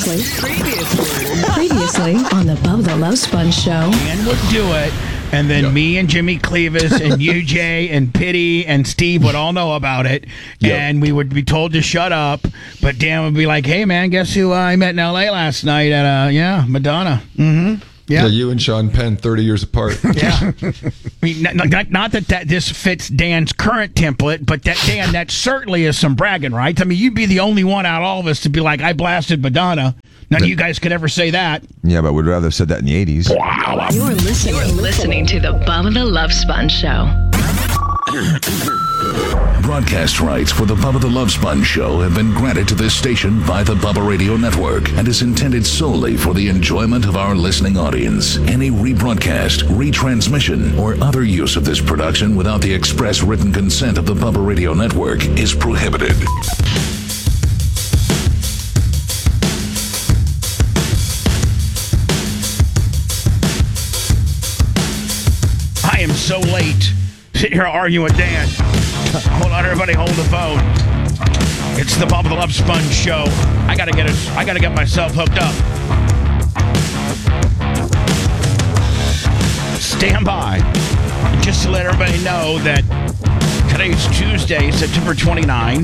Previously on the Bubba the Love Sponge show. Dan would do it, and then me and Jimmy Clevis and you, Jay, and Pitty and Steve would all know about it, and we would be told to shut up, but Dan would be like, hey, man, guess who I met in L.A. last night at, Madonna. Mm-hmm. Yeah, you and Sean Penn, 30 years apart. Yeah. I mean, not that this fits Dan's current template, but Dan, that certainly is some bragging rights. I mean, you'd be the only one out of all of us to be like, I blasted Madonna. None of you guys could ever say that. Yeah, but we'd rather have said that in the 80s. Wow. You're listening to the Bubba the Love Sponge show. Broadcast rights for the Bubba the Love Sponge show have been granted to this station by the Bubba Radio Network and is intended solely for the enjoyment of our listening audience. Any rebroadcast, retransmission, or other use of this production without the express written consent of the Bubba Radio Network is prohibited. I am so late. Sitting here arguing with Dan. Hold on, everybody, hold the phone. It's the Bubba the Love Sponge show. I gotta get myself hooked up. Stand by. Just to let everybody know that today's Tuesday, September 29,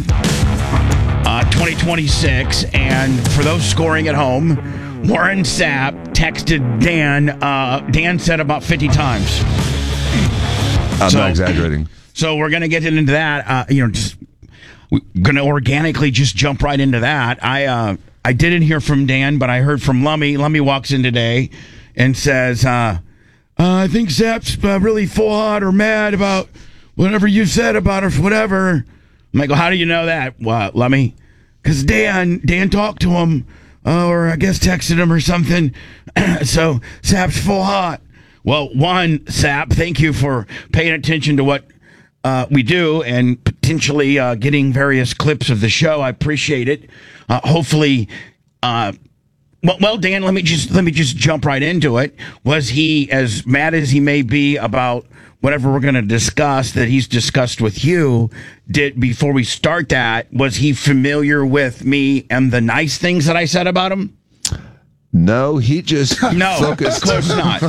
2026, and for those scoring at home, Warren Sapp texted Dan. Dan said about 50 times. I'm not exaggerating. So we're going to get into that. We're going to organically just jump right into that. I didn't hear from Dan, but I heard from Lummy. Lummy walks in today and says, I think Sapp's really full hot or mad about whatever you said about her, whatever. I'm like, well, how do you know that, Lummy? Because Dan talked to him, or I guess texted him or something. So Sapp's full hot. Well, one, Sapp, thank you for paying attention to what we do and potentially getting various clips of the show. I appreciate it. Hopefully, well, Dan, let me just jump right into it. Was he as mad as he may be about whatever we're going to discuss that he's discussed with you? Before we start that, was he familiar with me and the nice things that I said about him? No, he just of focused. course not.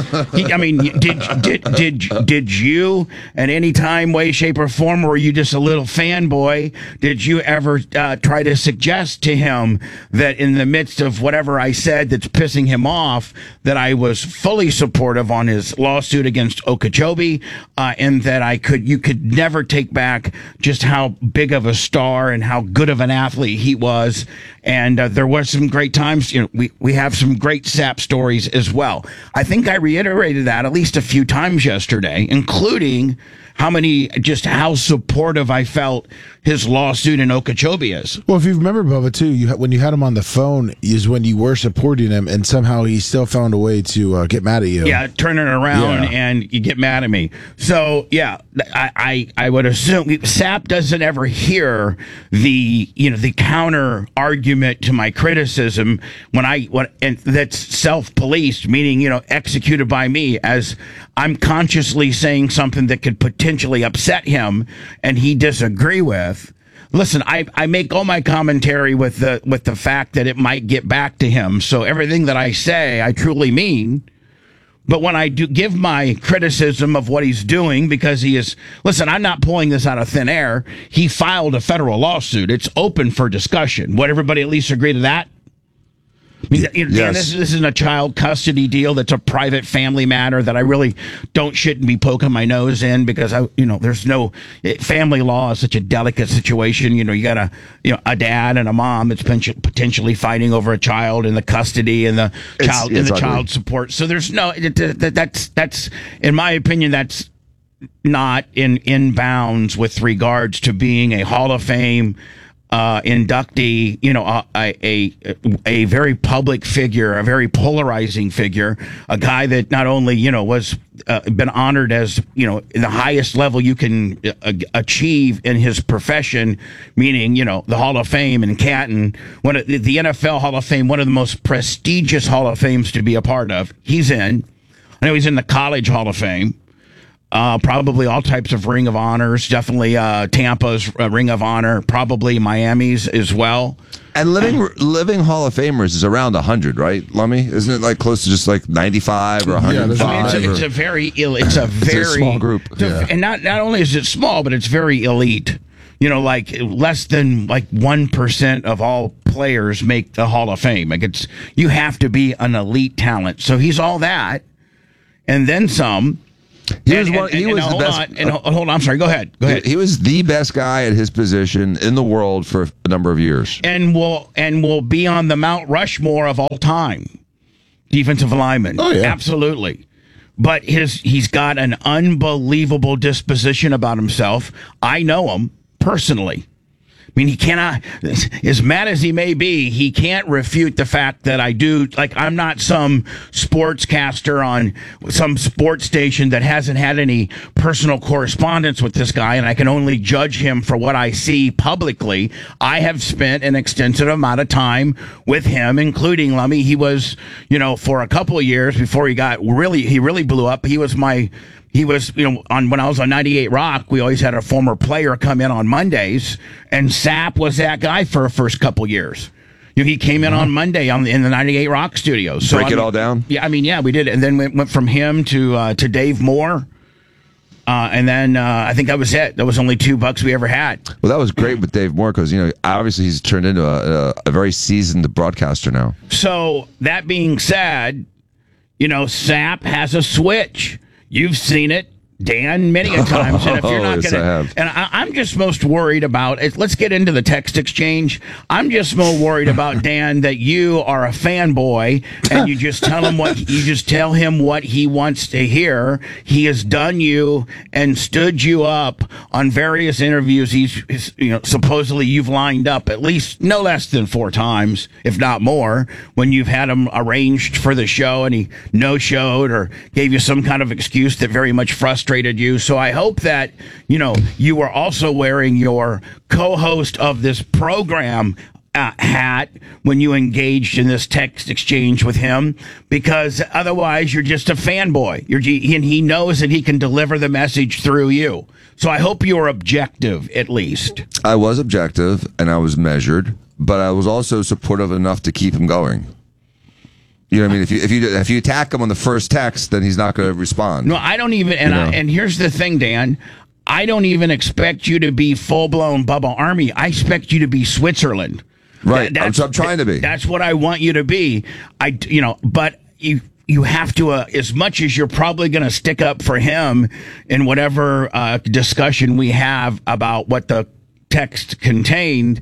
Did you at any time, way, shape, or form, were you just a little fanboy? Did you ever try to suggest to him that in the midst of whatever I said that's pissing him off, that I was fully supportive on his lawsuit against Okeechobee, and that you could never take back just how big of a star and how good of an athlete he was, and there were some great times. We have some great Sapp stories as well. I think I reiterated that at least a few times yesterday, including how supportive I felt his lawsuit in Okeechobee is. Well, if you remember, Bubba, too, when you had him on the phone is when you were supporting him, and somehow he still found a way to get mad at you. Yeah, turn it around and you get mad at me. So, yeah, I would assume Sapp doesn't ever hear the counter argument to my criticism and that's self-policed, meaning, executed by me, as I'm consciously saying something that could potentially upset him and he disagree with. Listen, I make all my commentary with the fact that it might get back to him. So everything that I say, I truly mean. But when I do give my criticism of what he's doing, because listen, I'm not pulling this out of thin air. He filed a federal lawsuit. It's open for discussion. Would everybody at least agree to that? I mean, Dan, this isn't a child custody deal. That's a private family matter that I really shouldn't be poking my nose in, because there's no family law is such a delicate situation. You got a dad and a mom that's potentially fighting over a child and the custody and the child support. So there's no that's in my opinion, that's not in bounds with regards to being a Hall of Fame inductee, a very public figure, a very polarizing figure, a guy that not only, was been honored as, the highest level you can achieve in his profession, meaning, the Hall of Fame in Canton, the NFL Hall of Fame, one of the most prestigious Hall of Fames to be a part of. He's in. I know he's in the College Hall of Fame. Probably all types of Ring of Honors. Definitely Tampa's Ring of Honor. Probably Miami's as well. And living Hall of Famers is around 100, right, Lummy? Isn't it like close to just like 95 or 105? It's a very small group. And not only is it small, but it's very elite. You know, like less than like 1% of all players make the Hall of Fame. Like you have to be an elite talent. So he's all that, and then some. Hold on, I'm sorry. Go ahead. He was the best guy at his position in the world for a number of years, and will be on the Mount Rushmore of all time. Defensive lineman. Oh yeah, absolutely. But he's got an unbelievable disposition about himself. I know him personally. I mean, he cannot, as mad as he may be, he can't refute the fact that I do, like, I'm not some sportscaster on some sports station that hasn't had any personal correspondence with this guy, and I can only judge him for what I see publicly. I have spent an extensive amount of time with him, including Lummy. He was, for a couple of years before he really blew up. He was, when I was on 98 Rock, we always had a former player come in on Mondays, and Sapp was that guy for the first couple years. He came in on Monday in the 98 Rock studios. So, all down? Yeah, we did it. And then we went from him to Dave Moore. And then I think that was it. That was only $2 we ever had. Well, that was great with Dave Moore because, obviously he's turned into a very seasoned broadcaster now. So, that being said, Sapp has a switch. You've seen it, Dan, many a times. And if you're not yes, going I have. And I'm just most worried about it. Let's get into the text exchange. I'm just more worried about, Dan, that you are a fanboy and you just tell him what he wants to hear. He has done you and stood you up on various interviews. He's supposedly you've lined up at least no less than 4 times, if not more, when you've had him arranged for the show and he no-showed or gave you some kind of excuse that very much frustrated you. So I hope that, you were also wearing your co-host of this program hat when you engaged in this text exchange with him, because otherwise you're just a fanboy. And he knows that he can deliver the message through you. So I hope you're objective, at least. I was objective and I was measured, but I was also supportive enough to keep him going. You know what I mean? If you attack him on the first text, then he's not going to respond. No, I don't even. And here's the thing, Dan. I don't even expect you to be full blown Bubba Army. I expect you to be Switzerland. Right. That's what I'm trying to be. That's what I want you to be. But you have to, as much as you're probably going to stick up for him in whatever discussion we have about what the text contained,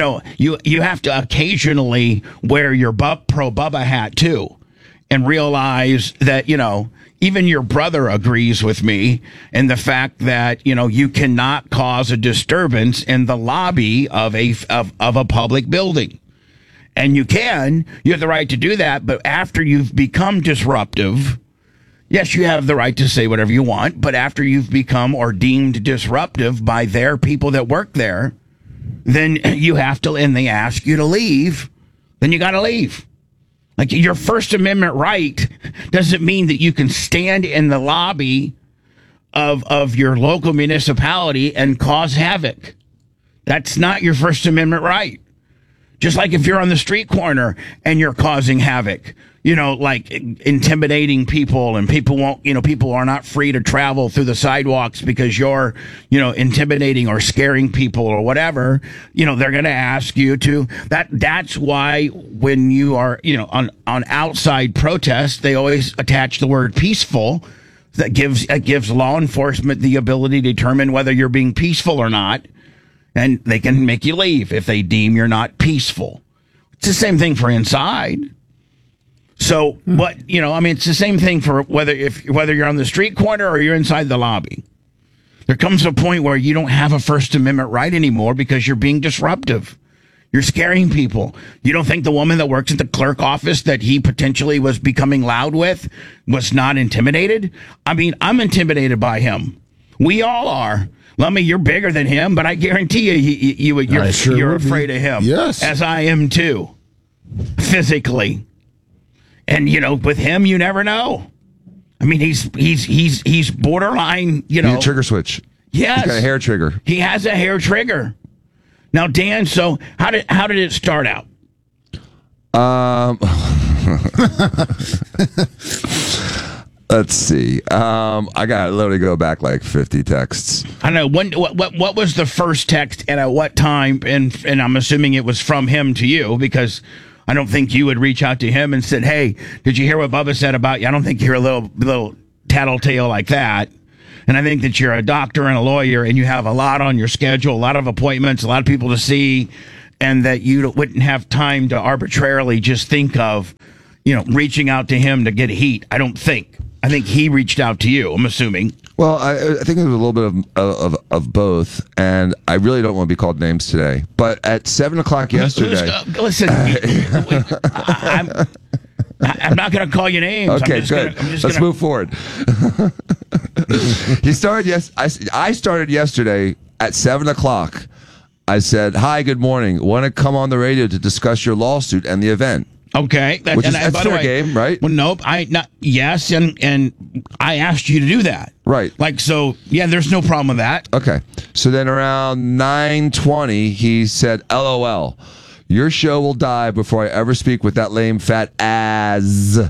you have to occasionally wear your pro Bubba hat too, and realize that even your brother agrees with me in the fact that you cannot cause a disturbance in the lobby of a public building, and you have the right to do that. But after you've become disruptive. Yes, you have the right to say whatever you want, but after you've become or deemed disruptive by their people that work there, then you have to, and they ask you to leave, then you got to leave. Like, your First Amendment right doesn't mean that you can stand in the lobby of your local municipality and cause havoc. That's not your First Amendment right. Just like if you're on the street corner and you're causing havoc, like intimidating people, and people won't, people are not free to travel through the sidewalks because you're, intimidating or scaring people or whatever, they're going to ask you to. That's why when you are, on outside protests, they always attach the word peaceful. That gives law enforcement the ability to determine whether you're being peaceful or not. And they can make you leave if they deem you're not peaceful. It's the same thing for inside. So, it's the same thing for whether you're on the street corner or you're inside the lobby. There comes a point where you don't have a First Amendment right anymore because you're being disruptive. You're scaring people. You don't think the woman that works at the clerk office that he potentially was becoming loud with was not intimidated? I mean, I'm intimidated by him. We all are. Lummy, you're bigger than him, but I guarantee you're afraid of him. Yes. As I am too. Physically. And, with him, you never know. I mean, he's borderline. You know, Need a trigger switch. Yes, He's got a hair trigger. He has a hair trigger. Now, Dan. So how did it start out? Let's see. I got to literally go back like 50 texts. I don't know. What was the first text and at what time? And I'm assuming it was from him to you, because I don't think you would reach out to him and said, "Hey, did you hear what Bubba said about you?" I don't think you're a little tattletale like that. And I think that you're a doctor and a lawyer, and you have a lot on your schedule, a lot of appointments, a lot of people to see, and that you wouldn't have time to arbitrarily just think of, reaching out to him to get heat. I don't think. I think he reached out to you, I'm assuming. Well, I think it was a little bit of both, and I really don't want to be called names today. But at 7 o'clock yesterday... Listen, I'm not going to call you names. Okay, good. Let's move forward. He started. I started yesterday at 7 o'clock. I said, "Hi, good morning. Want to come on the radio to discuss your lawsuit and the event?" Okay, that's fair game, right? Well, nope. Yes, and I asked you to do that, right? Like, so, yeah. There's no problem with that. Okay. So then around 9:20, he said, "LOL. Your show will die before I ever speak with that lame fat AZZZZ.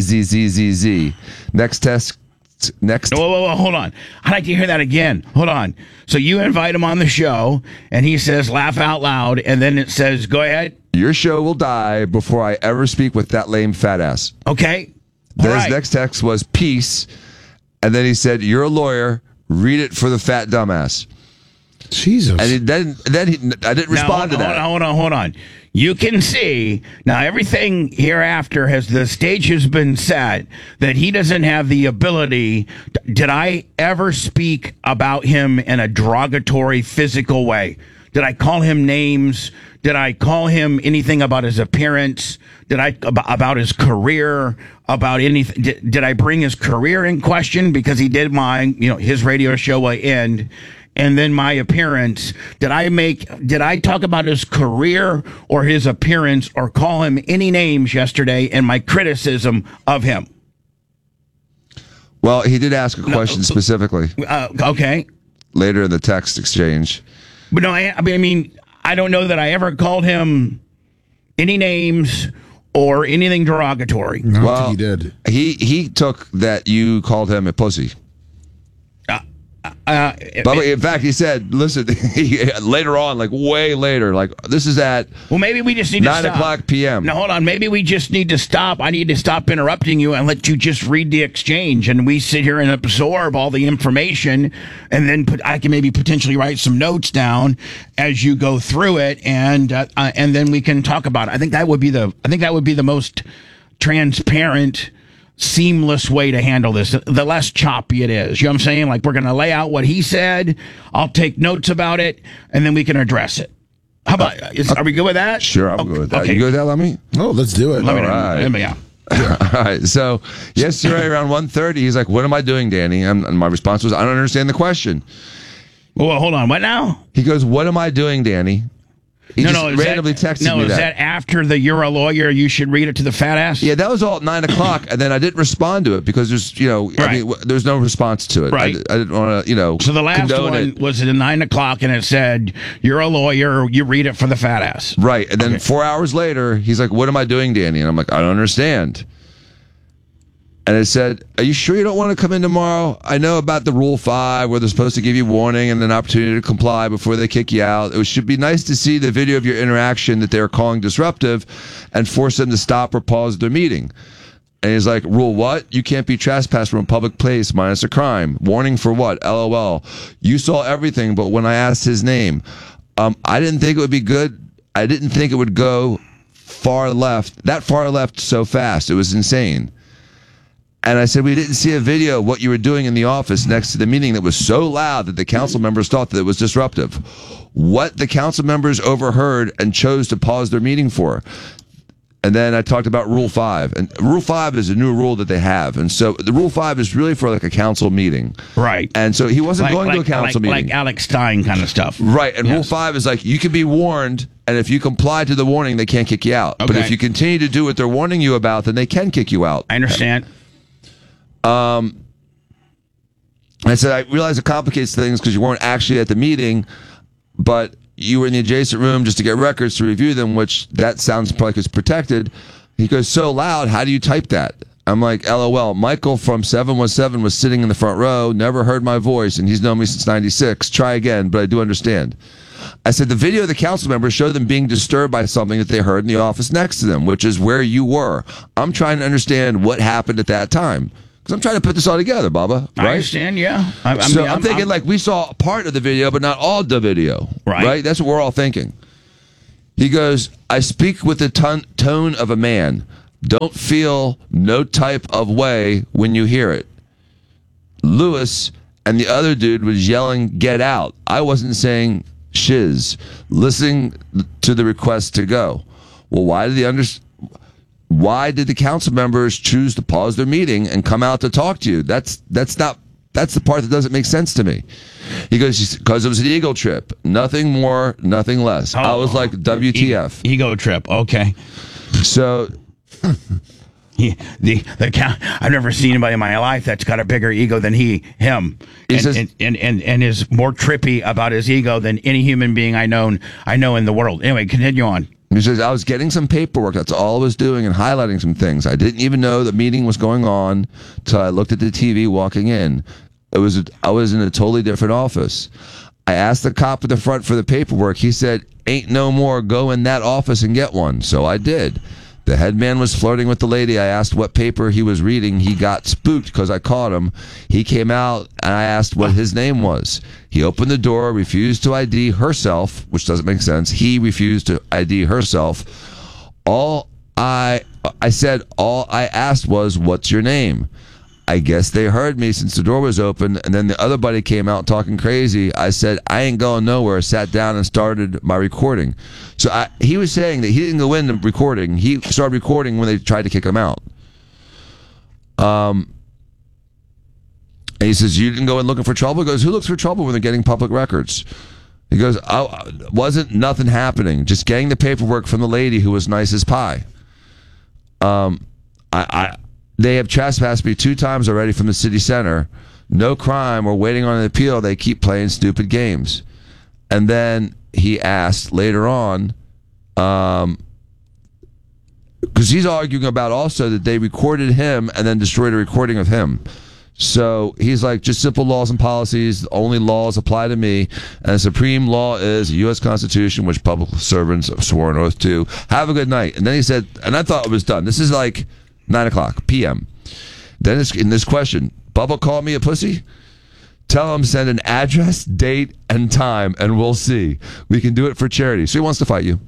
Next test. Next. Whoa, hold on. I'd like to hear that again. Hold on. So you invite him on the show, and he says, laugh out loud, and then it says, go ahead. Your show will die before I ever speak with that lame fat ass. Okay. Then his next text was peace, and then he said, you're a lawyer. Read it for the fat dumbass. Jesus. And then I didn't respond to that. Hold on. You can see now everything hereafter the stage has been set that he doesn't have the ability. Did I ever speak about him in a derogatory physical way? Did I call him names? Did I call him anything about his appearance? Did I about his career? About anything? Did I bring his career in question because he did his radio show will end? And then my appearance, did I talk about his career or his appearance or call him any names yesterday in my criticism of him? Well, he did ask a question specifically. Okay. Later in the text exchange. But no, I mean, I don't know that I ever called him any names or anything derogatory. No, I think he did. He took that you called him a pussy. But in fact, he said, listen, later on, like way later, like this is at maybe we just need 9 to stop. o'clock p.m. Now, hold on. Maybe we just need to stop. I need to stop interrupting you and let you just read the exchange. And we sit here and absorb all the information. And then I can maybe potentially write some notes down as you go through it. And then we can talk about it. I think that would be the most transparent, seamless way to handle this, the less choppy it is. You know what I'm saying? Like, we're going to lay out what he said. I'll take notes about it, and then we can address it. How about, are we good with that? Sure, I'm good with that. Okay. You good with that, Lemmy? Oh, let's do it. All right. All right. So yesterday around 1:30, he's like, what am I doing, Danny? And my response was, I don't understand the question. Well, hold on. What now? He goes, what am I doing, Danny? He randomly texted me that. Is that after the you're a lawyer, you should read it to the fat ass? Yeah, that was all at 9 o'clock, and then I didn't respond to it because there's, there's no response to it. Right. I didn't want to, So the last one was at 9 o'clock, and it said, you're a lawyer, you read it for the fat ass. Right, and then 4 hours later, he's like, what am I doing, Danny? And I'm like, I don't understand. And it said, are you sure you don't want to come in tomorrow? I know about the Rule 5 where they're supposed to give you warning and an opportunity to comply before they kick you out. It should be nice to see the video of your interaction that they're calling disruptive and force them to stop or pause their meeting. And he's like, Rule what? You can't be trespassed from a public place minus a crime. Warning for what? LOL. You saw everything, but when I asked his name, I didn't think it would be good. I didn't think it would go far left so fast. It was insane. And I said, we didn't see a video of what you were doing in the office next to the meeting that was so loud that the council members thought that it was disruptive. What the council members overheard and chose to pause their meeting for. And then I talked about Rule 5. And Rule 5 is a new rule that they have. And so the Rule 5 is really for like a council meeting. Right. And so he wasn't going to a council meeting. Like Alex Stein kind of stuff. Right. And Rule 5 is like, you can be warned, and if you comply to the warning, they can't kick you out. Okay. But if you continue to do what they're warning you about, then they can kick you out. I understand. I said, I realize it complicates things because you weren't actually at the meeting, but you were in the adjacent room just to get records to review them, which that sounds like it's protected. He goes, so loud, how do you type that? I'm like, LOL. Michael from 717 was sitting in the front row, never heard my voice, and he's known me since 96. Try again, but I do understand. I said, the video of the council members showed them being disturbed by something that they heard in the office next to them, which is where you were. I'm trying to understand what happened at that time. Because I'm trying to put this all together, Baba. Right? I understand, yeah. I'm thinking like we saw part of the video, but not all the video. Right? That's what we're all thinking. He goes, I speak with the tone of a man. Don't feel no type of way when you hear it. Lewis and the other dude was yelling, get out. I wasn't saying shiz. Listening to the request to go. Well, why did the council members choose to pause their meeting and come out to talk to you? That's the part that doesn't make sense to me. He goes, because it was an ego trip. Nothing more, nothing less. I was like, WTF. Ego trip, okay. So... I've never seen anybody in my life that's got a bigger ego than him, and is more trippy about his ego than any human being I know in the world. Anyway, continue on. He says, I was getting some paperwork. That's all I was doing, and highlighting some things. I didn't even know the meeting was going on till I looked at the TV walking in. I was in a totally different office. I asked the cop at the front for the paperwork. He said, ain't no more. Go in that office and get one. So I did. The head man was flirting with the lady. I asked what paper he was reading. He got spooked because I caught him. He came out, and I asked what his name was. He opened the door, refused to ID herself, which doesn't make sense. He refused to ID herself. I said, all I asked was, what's your name? I guess they heard me since the door was open, and then the other buddy came out talking crazy. I said, I ain't going nowhere, sat down and started my recording. So he was saying that he didn't go into recording. He started recording when they tried to kick him out. And he says, you didn't go in looking for trouble? He goes, who looks for trouble when they're getting public records? He goes, wasn't nothing happening, just getting the paperwork from the lady who was nice as pie. They have trespassed me 2 times already from the city center. No crime. We're waiting on an appeal. They keep playing stupid games. And then he asked later on, because he's arguing about also that they recorded him and then destroyed a recording of him. So he's like, just simple laws and policies. Only laws apply to me. And the supreme law is the U.S. Constitution, which public servants swore an oath to. Have a good night. And then he said, and I thought it was done. This is like 9:00 p.m. Then in this question, Bubba called me a pussy? Tell him send an address, date, and time, and we'll see. We can do it for charity. So he wants to fight you.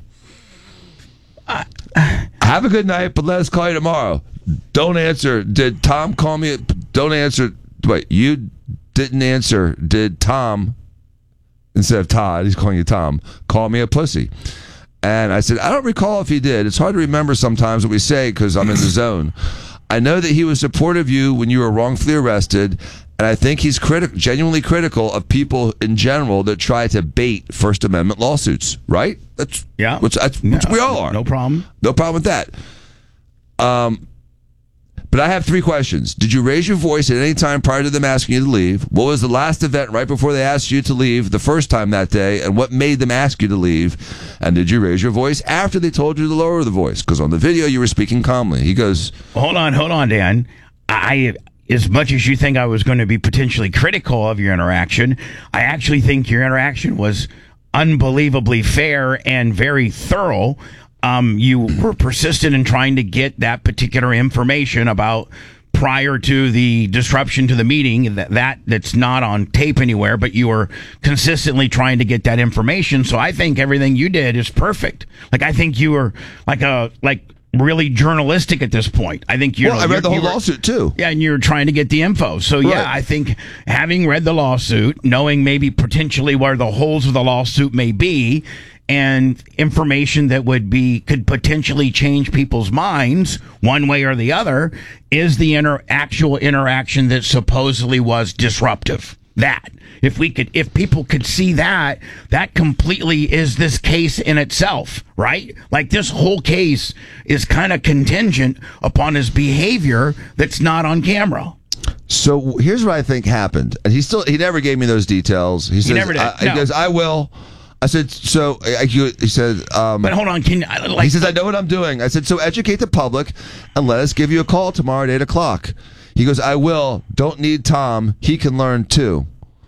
Have a good night, but let us call you tomorrow. Don't answer. Did Tom call me? Don't answer. Wait, you didn't answer. Did Tom, instead of Todd, he's calling you Tom, call me a pussy? And I said, I don't recall if he did. It's hard to remember sometimes what we say because I'm in the zone. I know that he was supportive of you when you were wrongfully arrested, and I think he's genuinely critical of people in general that try to bait First Amendment lawsuits, right? That's which we all are. No problem. No problem with that. But I have 3 questions. Did you raise your voice at any time prior to them asking you to leave? What was the last event right before they asked you to leave the first time that day? And what made them ask you to leave? And did you raise your voice after they told you to lower the voice? Because on the video, you were speaking calmly. He goes, Hold on, Dan. As much as you think I was going to be potentially critical of your interaction, I actually think your interaction was unbelievably fair and very thorough. You were persistent in trying to get that particular information about prior to the disruption to the meeting that's not on tape anywhere, but you were consistently trying to get that information. So I think everything you did is perfect. Like, I think you were really journalistic at this point. I think I read the whole lawsuit too. Yeah, and you're trying to get the info. So yeah, I think having read the lawsuit, knowing maybe potentially where the holes of the lawsuit may be, and information that could potentially change people's minds one way or the other, is the actual interaction that supposedly was disruptive. That if people could see that completely is this case in itself, right? Like, this whole case is kind of contingent upon his behavior that's not on camera. So here's what I think happened, and he never gave me those details. He says, never did. He No. goes, I will. I said, so he said, But hold on, he says, I know what I'm doing. I said, so educate the public and let us give you a call tomorrow at 8:00. He goes, I will. Don't need Tom. He can learn too.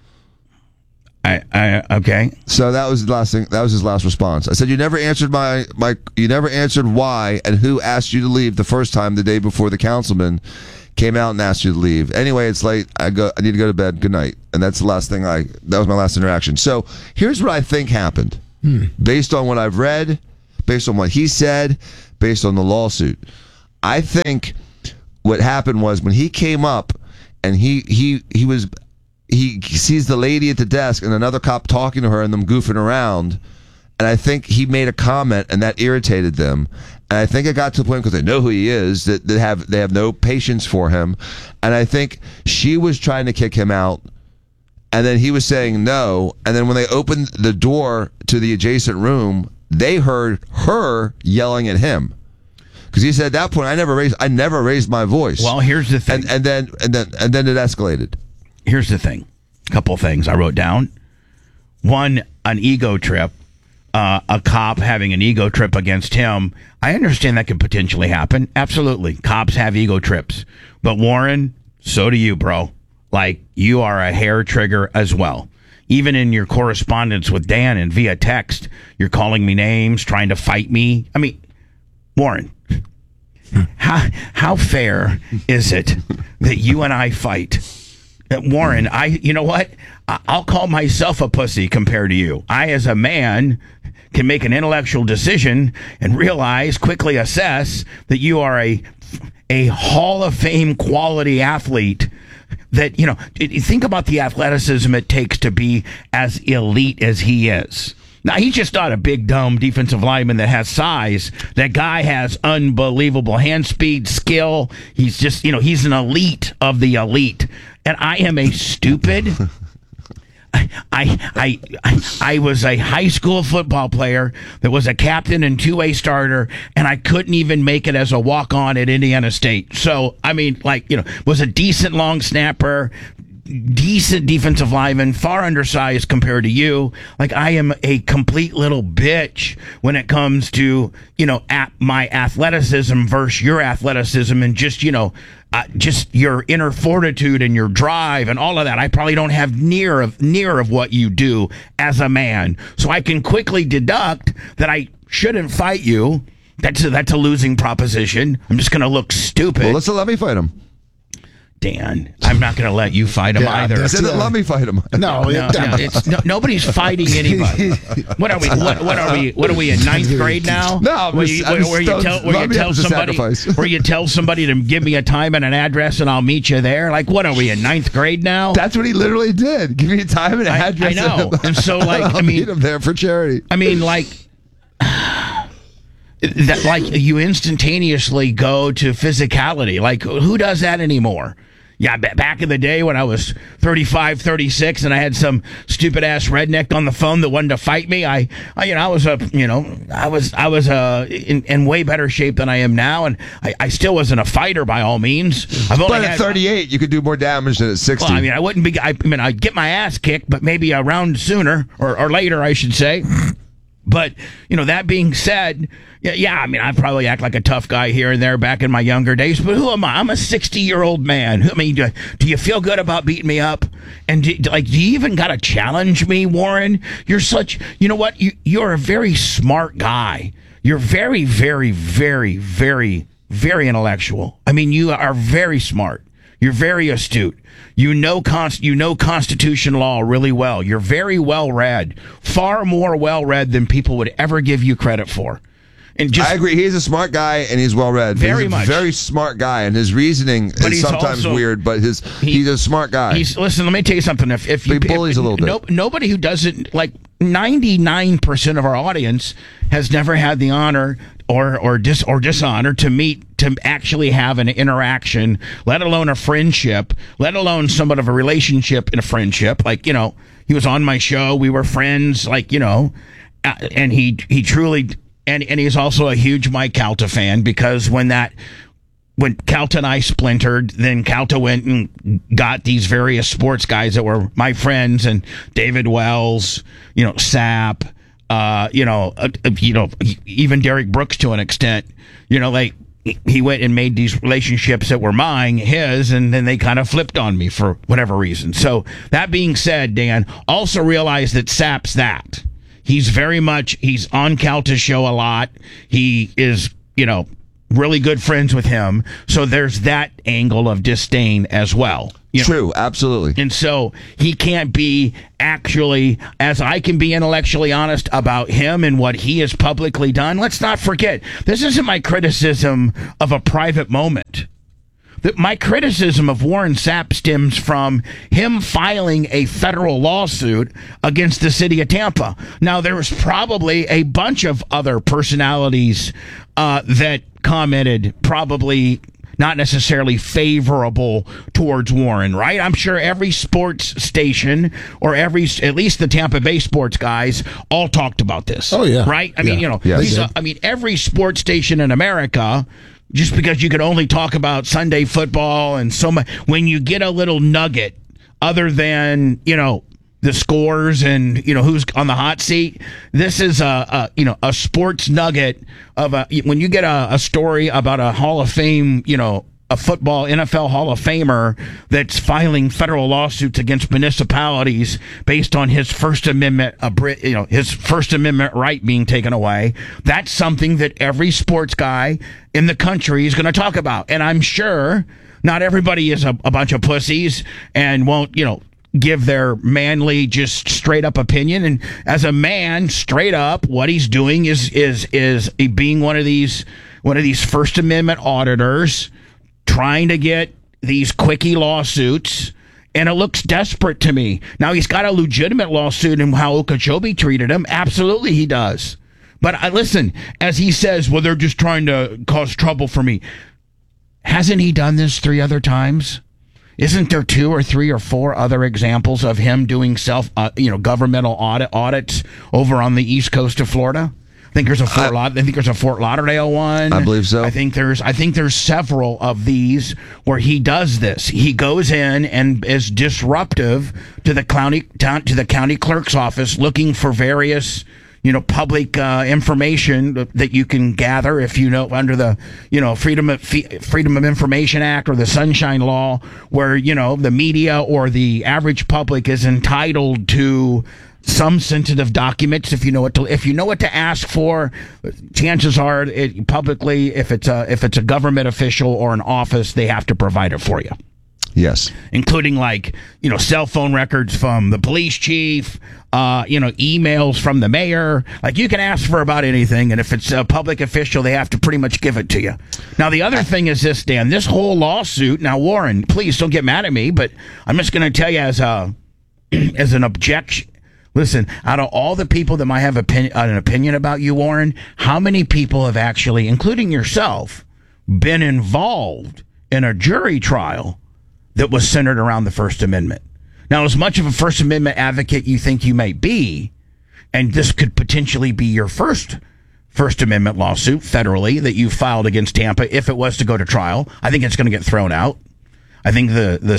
Okay. So that was the last thing. That was his last response. I said, you never answered you never answered why and who asked you to leave the first time the day before the councilman came out and asked you to leave. Anyway, it's late. I need to go to bed. Good night. And that's the last thing that was my last interaction. So here's what I think happened. Based on what I've read, based on what he said, based on the lawsuit. I think what happened was when he came up and he sees the lady at the desk and another cop talking to her and them goofing around. And I think he made a comment and that irritated them. And I think it got to the point because they know who he is that they have no patience for him. And I think she was trying to kick him out. And then he was saying no. And then when they opened the door to the adjacent room, they heard her yelling at him. Because he said at that point, I never raised my voice. Well, here's the thing. And then it escalated. Here's the thing. A couple things I wrote down. One, an ego trip. A cop having an ego trip against him. I understand that could potentially happen. Absolutely. Cops have ego trips. But Warren, so do you, bro. Like, you are a hair trigger as well. Even in your correspondence with Dan and via text, you're calling me names, trying to fight me. I mean, Warren, how fair is it that you and I fight? Warren, you know what? I'll call myself a pussy compared to you. I, as a man, can make an intellectual decision and quickly assess that you are a Hall of Fame quality athlete. That, think about the athleticism it takes to be as elite as he is. Now, he's just not a big, dumb defensive lineman that has size. That guy has unbelievable hand speed, skill. He's just, he's an elite of the elite. And I am a stupid... I was a high school football player that was a captain and two-way starter, and I couldn't even make it as a walk-on at Indiana State. So, I mean, was a decent long snapper, decent defensive lineman, far undersized compared to you. Like, I am a complete little bitch when it comes to, my athleticism versus your athleticism and just your inner fortitude and your drive and all of that. I probably don't have near of what you do as a man. So I can quickly deduct that I shouldn't fight you. That's a losing proposition. I'm just going to look stupid. Well, let me fight him. Dan, I'm not going to let you fight him either. I said, let me fight him. No, nobody's fighting anybody. What are we? What are we in ninth grade now? No, where you tell somebody to give me a time and an address and I'll meet you there. Like, what are we in ninth grade now? That's what he literally did. Give me a time and an address. I know. And so, I'll meet him there for charity. I mean, that, you instantaneously go to physicality. Like, who does that anymore? Yeah, back in the day when I was 35, 36, and I had some stupid ass redneck on the phone that wanted to fight me. I was in way better shape than I am now, and I still wasn't a fighter by all means. But at 38, you could do more damage than at 60. Well, I mean, I wouldn't be. I'd get my ass kicked, but maybe a round sooner or later, I should say. But, that being said, yeah, I mean, I probably act like a tough guy here and there back in my younger days, but who am I? I'm a 60-year-old man. I mean, do you feel good about beating me up? And do you even got to challenge me, Warren? You're what? You're a very smart guy. You're very, very, very, very, very intellectual. I mean, you are very smart. You're very astute. You know Constitution law really well. You're very well read, far more well read than people would ever give you credit for. And I agree. He's a smart guy and he's well read. Very much. Very smart guy, and his reasoning is sometimes weird, but he's a smart guy. Listen, let me tell you something. If you bullies a little bit, nobody who doesn't 99% of our audience has never had the honor or dishonor to actually have an interaction, let alone a friendship, let alone somewhat of a relationship in a friendship. He was on my show, we were friends, and he truly, and he's also a huge Mike Calta fan, because when when Calta and I splintered, then Calta went and got these various sports guys that were my friends, and David Wells, Sapp, even Derek Brooks to an extent, he went and made these relationships that were mine, his, and then they kind of flipped on me for whatever reason. So that being said, Dan, also realize that Sapp's that. He's on Calta's show a lot. He is, really good friends with him. So there's that angle of disdain as well. True, absolutely. And so he can't be actually, as I can be intellectually honest about him and what he has publicly done. Let's not forget, this isn't my criticism of a private moment. My criticism of Warren Sapp stems from him filing a federal lawsuit against the city of Tampa. Now, there was probably a bunch of other personalities that commented, probably not necessarily favorable towards Warren, right? I'm sure every sports station or at least the Tampa Bay sports guys all talked about this. Oh, yeah. Right? I mean, Yes. Every sports station in America, just because you could only talk about Sunday football and so much, when you get a little nugget other than, the scores and who's on the hot seat, this is a sports nugget of when you get a story about a Hall of Fame, a football NFL Hall of Famer that's filing federal lawsuits against municipalities based on his First Amendment, his First Amendment right being taken away. That's something that every sports guy in the country is going to talk about. And I'm sure not everybody is a bunch of pussies and won't, give their manly, just straight up opinion. And as a man, straight up, what he's doing is being one of these First Amendment auditors, trying to get these quickie lawsuits, and it looks desperate to me. Now, he's got a legitimate lawsuit in how Okeechobee treated him. Absolutely, he does. But listen, as he says, well, they're just trying to cause trouble for me. Hasn't he done this 3 other times? Isn't there 2 or 3 or 4 other examples of him doing governmental audits over on the east coast of Florida? I think there's a Fort Lauderdale one. I believe so. I think there's several of these where he does this. He goes in and is disruptive to the county clerk's office, looking for various public information that you can gather if under the Freedom of Information Act or the Sunshine Law, where the media or the average public is entitled to some sensitive documents. If you know what to ask for, chances are publicly, if it's a government official or an office, they have to provide it for you. Yes. Including cell phone records from the police chief, emails from the mayor. Like, you can ask for about anything, and if it's a public official, they have to pretty much give it to you. Now, the other thing is this, Dan, this whole lawsuit. Now, Warren, please don't get mad at me, but I'm just going to tell you as an objection. Listen, out of all the people that might have an opinion about you, Warren, how many people have actually, including yourself, been involved in a jury trial that was centered around the First Amendment? Now, as much of a First Amendment advocate you think you may be, and this could potentially be your first First Amendment lawsuit federally that you filed against Tampa, if it was to go to trial, I think it's going to get thrown out. I think the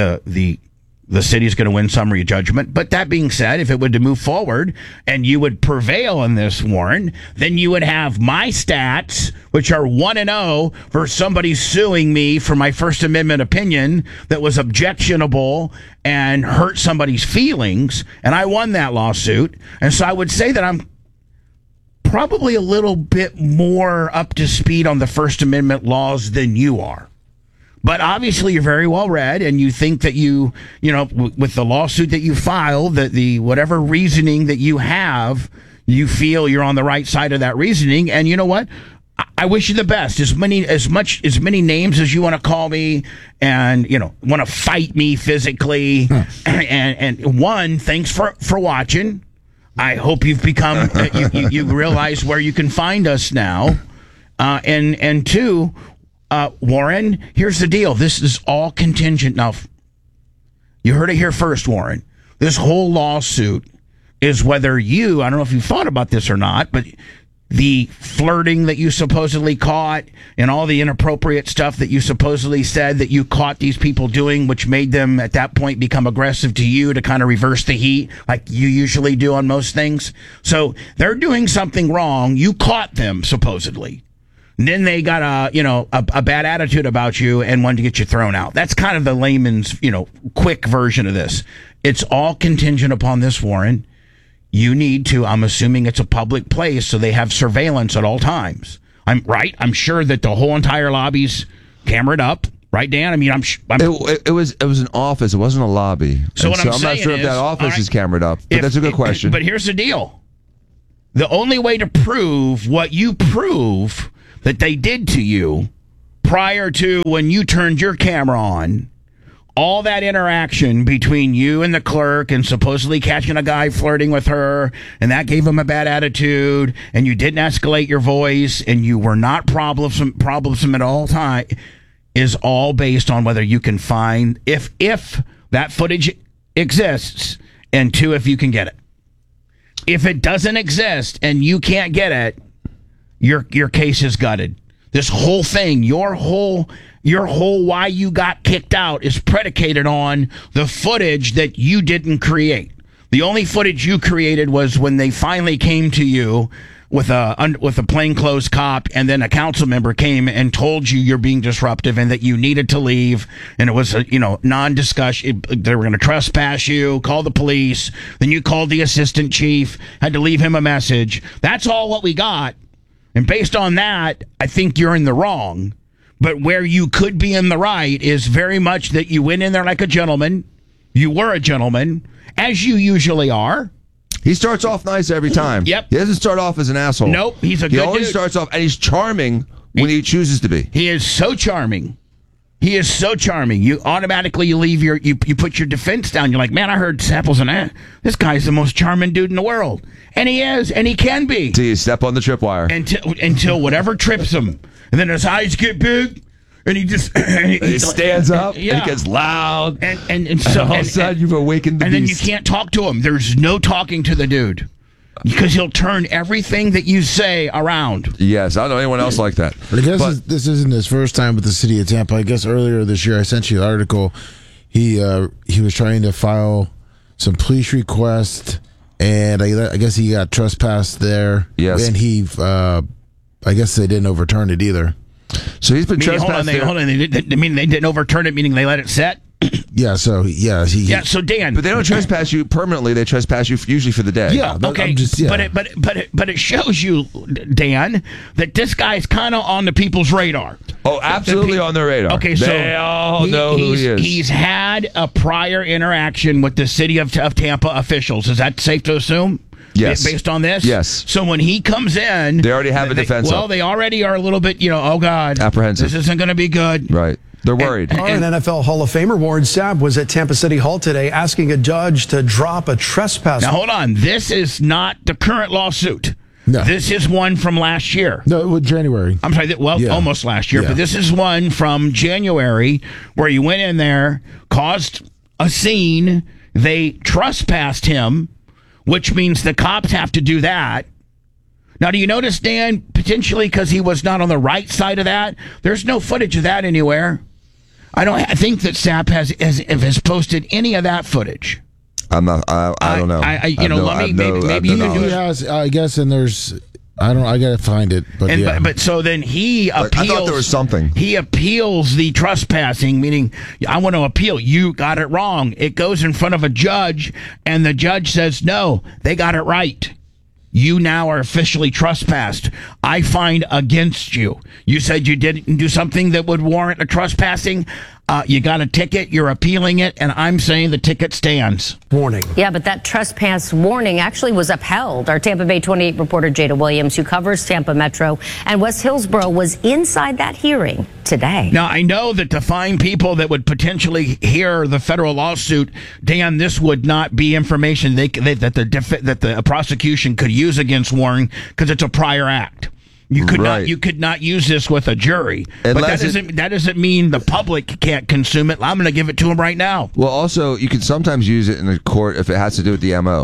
city's going to win summary judgment. But that being said, if it were to move forward and you would prevail in this, Warren, then you would have my stats, which are 1-0, versus somebody suing me for my First Amendment opinion that was objectionable and hurt somebody's feelings. And I won that lawsuit. And so I would say that I'm probably a little bit more up to speed on the First Amendment laws than you are. But obviously, you're very well read, and you think that with the lawsuit that you filed, that the whatever reasoning that you have, you feel you're on the right side of that reasoning. And you know what? I wish you the best. As many names as you want to call me, and want to fight me physically. And one, thanks for watching. I hope you've become you realize where you can find us now. And two. Warren, here's the deal. This is all contingent. Now, you heard it here first, Warren. This whole lawsuit is whether I don't know if you thought about this or not, but the flirting that you supposedly caught and all the inappropriate stuff that you supposedly said that you caught these people doing, which made them at that point become aggressive to you to kind of reverse the heat like you usually do on most things. So they're doing something wrong. You caught them supposedly. And then they got a bad attitude about you and wanted to get you thrown out. That's kind of the layman's, quick version of this. It's all contingent upon this, Warren. You need to, I'm assuming it's a public place, so they have surveillance at all times. I'm right. I'm sure that the whole entire lobby's cameraed up. Right, Dan? I mean, it was an office. It wasn't a lobby. So I'm not sure if that office is cameraed up. But that's a good question. But here's the deal. The only way to prove what you prove that they did to you prior to when you turned your camera on, all that interaction between you and the clerk and supposedly catching a guy flirting with her, and that gave him a bad attitude, and you didn't escalate your voice, and you were not problemsome at all time, is all based on whether you can find, if that footage exists, and two, if you can get it. If it doesn't exist and you can't get it, your case is gutted. This whole thing, your whole why you got kicked out is predicated on the footage that you didn't create. The only footage you created was when they finally came to you with a plainclothes cop, and then a council member came and told you you're being disruptive and that you needed to leave, and it was a non-discussion. They were going to trespass you, call the police. Then you called the assistant chief, had to leave him a message. That's all what we got. And based on that, I think you're in the wrong. But where you could be in the right is very much that you went in there like a gentleman. You were a gentleman, as you usually are. He starts off nice every time. Yep. He doesn't start off as an asshole. Nope, he's a good dude. He always starts off, and he's charming when he chooses to be. He is so charming. He is so charming. You automatically leave you put your defense down. You're like, man, I heard samples and that. This guy's the most charming dude in the world. And he is, and he can be. Till you step on the tripwire. Until whatever trips him. And then his eyes get big, and he just... he stands up, yeah. and he gets loud. And so... all of a sudden, you've awakened the beast. And then you can't talk to him. There's no talking to the dude. Because he'll turn everything that you say around. Yes, I don't know anyone else like that. I guess this isn't his first time with the city of Tampa. I guess earlier this year, I sent you an article. He was trying to file some police request, and I guess he got trespassed there. Yes. And I guess they didn't overturn it either. So he's been trespassed there. Hold on. They didn't overturn it, meaning they let it set? Yeah, so so Dan, but they don't trespass you permanently. They trespass you usually for the day. Yeah, okay. But it shows you, Dan, that this guy's kind of on the people's radar. Oh, absolutely on their radar. Okay, so so they all know who he is. He's had a prior interaction with the city of Tampa officials. Is that safe to assume? Yes. Based on this? Yes. So when he comes in... They already have a defense up. Well, they already are a little bit, oh, God. Apprehensive. This isn't going to be good. Right. They're worried. And NFL Hall of Famer Warren Sapp was at Tampa City Hall today asking a judge to drop a trespass. Now, hold on. This is not the current lawsuit. No. This is one from last year. No, January. I'm sorry. Almost last year. Yeah. But this is one from January where you went in there, caused a scene. They trespassed him, which means the cops have to do that. Now, do you notice, Dan, potentially because he was not on the right side of that, there's no footage of that anywhere. I think that Sapp has posted any of that footage. I'm not. I don't know. Maybe you can do. He has, I guess, and there's. I gotta find it, but so then he appeals. I thought there was something. He appeals the trespassing, meaning I want to appeal. You got it wrong. It goes in front of a judge, and the judge says no, they got it right. You now are officially trespassed. I find against you. You said you didn't do something that would warrant a trespassing. You got a ticket. You're appealing it, and I'm saying the ticket stands. Warning. Yeah, but that trespass warning actually was upheld. Our Tampa Bay 28 reporter Jada Williams, who covers Tampa Metro and West Hillsborough, was inside that hearing today. Now, I know that to find people that would potentially hear the federal lawsuit, Dan, this would not be information that the prosecution could use against Warren because it's a prior act. You could not use this with a jury. But that doesn't mean the public can't consume it. I'm going to give it to him right now. Well, also, you can sometimes use it in the court if it has to do with the MO.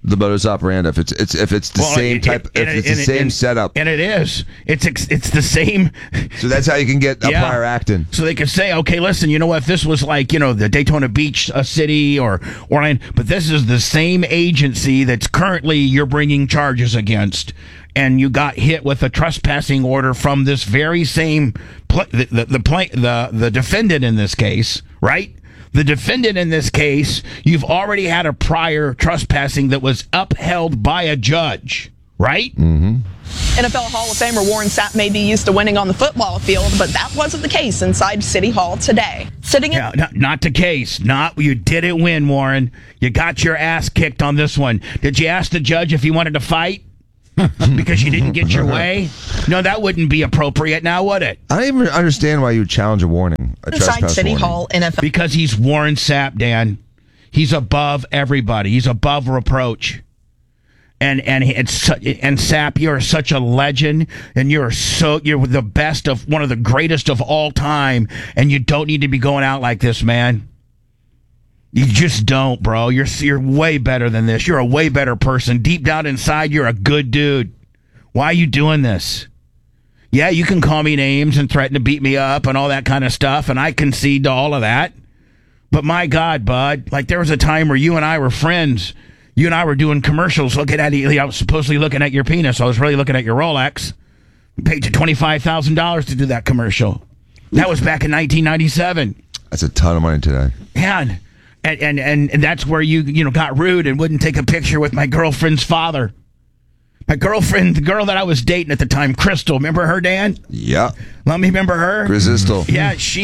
the modus operandi. If it's the same type, if it's the same setup, and it is, it's the same. So that's how you can get a prior acting. So they could say, okay, listen, you know what? If this was like the Daytona Beach city or Orlando, but this is the same agency that's currently you're bringing charges against, and you got hit with a trespassing order from this very same the defendant in this case, right? The defendant in this case, you've already had a prior trespassing that was upheld by a judge, right? Mm-hmm. NFL Hall of Famer Warren Sapp may be used to winning on the football field, but that wasn't the case inside City Hall today. Not the case. You didn't win, Warren. You got your ass kicked on this one. Did you ask the judge if he wanted to fight? Because you didn't get your way? No, that wouldn't be appropriate now, would it? I don't even understand why you would challenge a warning. Inside City Hall, NFL. Because he's Warren Sapp, Dan. He's above everybody. He's above reproach. And Sapp, you're such a legend, and you're the best of one of the greatest of all time, and you don't need to be going out like this, man. You just don't, bro. You're way better than this. You're a way better person. Deep down inside, you're a good dude. Why are you doing this? Yeah, you can call me names and threaten to beat me up and all that kind of stuff, and I concede to all of that. But my God, bud, like there was a time where you and I were friends. You and I were doing commercials looking at you. I was supposedly looking at your penis. I was really looking at your Rolex. I paid you $25,000 to do that commercial. That was back in 1997. That's a ton of money today. Yeah. And that's where you got rude and wouldn't take a picture with my girlfriend's father. My girlfriend, the girl that I was dating at the time, Crystal. Remember her, Dan? Yeah. Let me remember her. Crystal. Yeah, she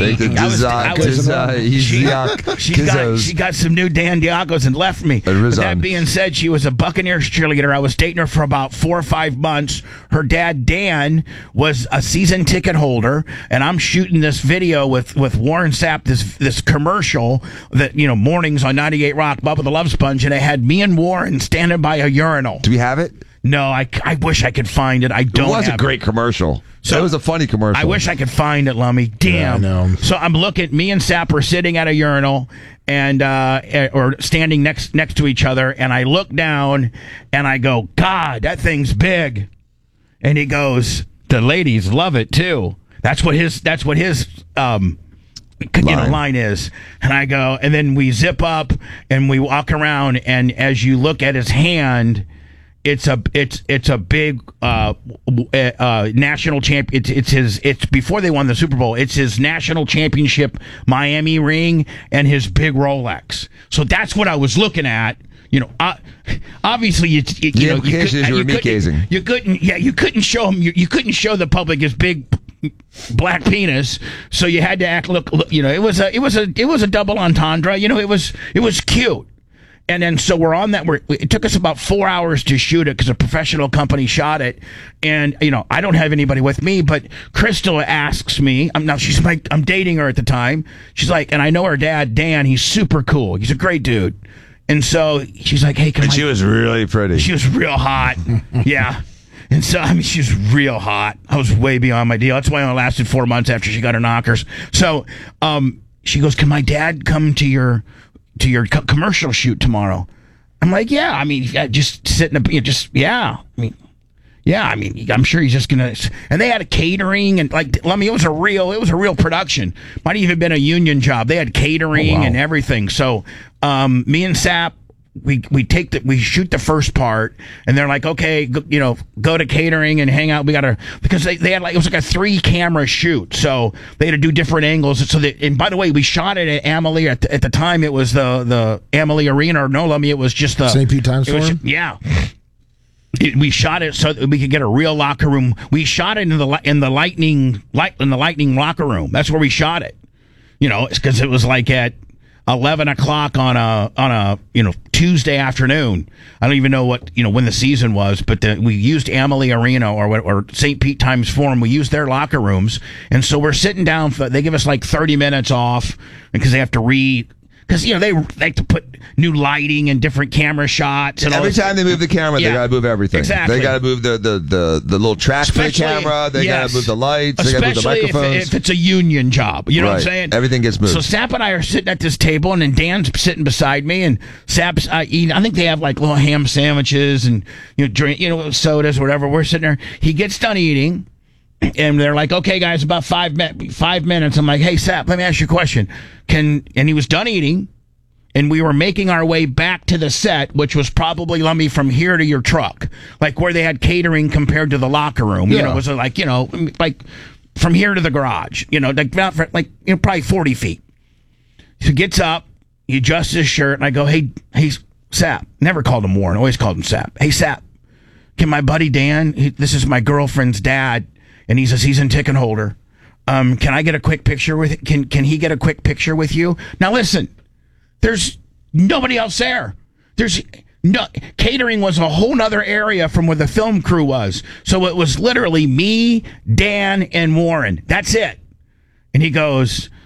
got some new Dan Diagos and left me. But that being said, she was a Buccaneers cheerleader. I was dating her for about 4 or 5 months. Her dad, Dan, was a season ticket holder, and I'm shooting this video with Warren Sapp, this commercial that, mornings on 98 Rock, Bubba the Love Sponge, and it had me and Warren standing by a urinal. Do we have it? No, I wish I could find it. I don't. It was a great commercial. So it was a funny commercial. I wish I could find it, Lummy. Damn. Yeah, I know. So I'm looking. Me and Sapp are sitting at a urinal and or standing next to each other, and I look down and I go, God, that thing's big. And he goes, the ladies love it too. That's what his line is. And I go, and then we zip up and we walk around, and as you look at his hand, it's a big national champ. It's before they won the Super Bowl. It's his national championship Miami ring and his big Rolex. So that's what I was looking at. Obviously, you couldn't show him. You couldn't show the public his big black penis. So you had to act. Look. It was a double entendre. It was cute. And then, so we're on that. It took us about 4 hours to shoot it because a professional company shot it. And, I don't have anybody with me, but Crystal asks me, I'm dating her at the time. She's like, and I know her dad, Dan, he's super cool. He's a great dude. And so she's like, hey, she was really pretty. She was real hot. Yeah. And so, she was real hot. I was way beyond my deal. That's why I only lasted 4 months after she got her knockers. So, she goes, can my dad come to your commercial shoot tomorrow? I'm like, yeah. Just sit in I'm sure he's just gonna. And they had a catering and it was a real production. Might have even been a union job. They had catering and everything. So, me and Sapp, we shoot the first part, and they're like, okay, go to catering and hang out. Because they had it was like a 3-camera shoot, so they had to do different angles. So and by the way, we shot it at Amalie at the time. It was the Amalie Arena, or no, Lummy, it was just the St. Pete Times Forum. Yeah. We shot it so that we could get a real locker room. We shot it in the Lightning locker room. That's where we shot it. It's because it was like at 11 o'clock on a Tuesday afternoon. I don't even know what when the season was, but we used Amalie Arena or St. Pete Times Forum. We used their locker rooms, and so we're sitting down. They give us like 30 minutes off because they have to because they like to put new lighting and different camera shots. And every time they move the camera, they got to move everything. Exactly. They got to move the little track for the camera. They got to move the lights. They got to move the microphones. If it's a union job, you know what I'm saying? Everything gets moved. So Sap and I are sitting at this table, and then Dan's sitting beside me, and Sap's eating. I think they have like little ham sandwiches and drink, sodas or whatever. We're sitting there. He gets done eating. And they're like, okay, guys, about 5 minutes. I'm like, hey, Sap, let me ask you a question. And he was done eating, and we were making our way back to the set, which was probably, Lummy, from here to your truck, like where they had catering compared to the locker room. It was like, like from here to the garage, probably 40 feet. So he gets up, he adjusts his shirt, and I go, hey, Sap. Never called him Warren, always called him Sap. Hey, Sap, can my buddy Dan, this is my girlfriend's dad, and he says he's in ticket holder. Can I get a quick picture with? Can he get a quick picture with you? Now listen, there's nobody else there. There's no catering was a whole nother area from where the film crew was. So it was literally me, Dan, and Warren. That's it. And he goes,